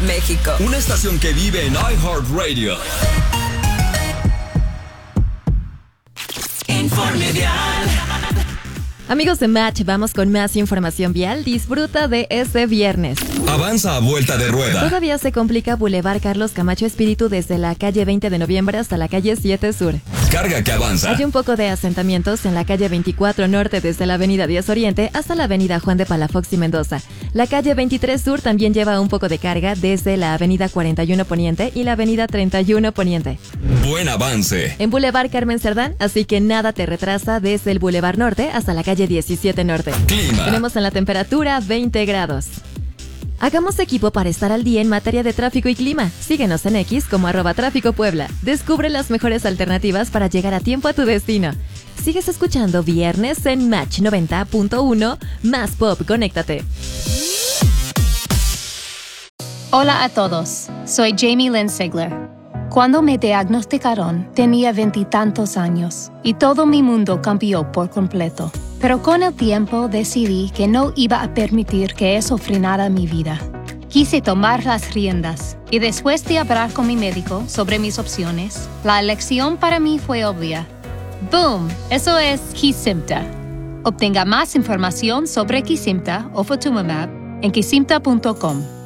México. Una estación que vive en iHeartRadio. Informe vial. Amigos de Match, vamos con más información vial. Disfruta de este viernes. Avanza a vuelta de rueda. Todavía se complica Boulevard Carlos Camacho Espíritu desde la calle 20 de noviembre hasta la calle 7 Sur. Carga que avanza. Hay un poco de asentamientos en la calle 24 Norte desde la avenida 10 Oriente hasta la avenida Juan de Palafox y Mendoza. La calle 23 Sur también lleva un poco de carga desde la avenida 41 Poniente y la avenida 31 Poniente. Buen avance. En Boulevard Carmen Cerdán, así que nada te retrasa desde el Boulevard Norte hasta la calle 17 Norte. Clima. Tenemos en la temperatura 20 grados. Hagamos equipo para estar al día en materia de tráfico y clima. Síguenos en X como @tráficopuebla. Descubre las mejores alternativas para llegar a tiempo a tu destino. Sigues escuchando Viernes en Match 90.1, más pop, conéctate. Hola a todos, soy Jamie Lynn Sigler. Cuando me diagnosticaron, tenía 20 y tantos años y todo mi mundo cambió por completo. Pero con el tiempo decidí que no iba a permitir que eso frenara mi vida. Quise tomar las riendas y después de hablar con mi médico sobre mis opciones, la elección para mí fue obvia. ¡Boom! Eso es Kesimpta. Obtenga más información sobre Kesimpta o Ofatumumab en kesimpta.com.